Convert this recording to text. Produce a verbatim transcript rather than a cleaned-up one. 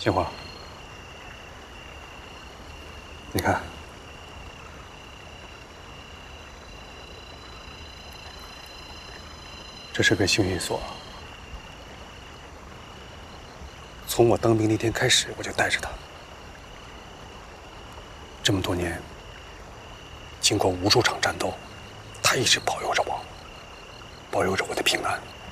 杏花，你看，这是个幸运锁。从我当兵那天开始，我就带着它。这么多年，经过无数场战斗，它一直保佑着我，保佑着我的平安。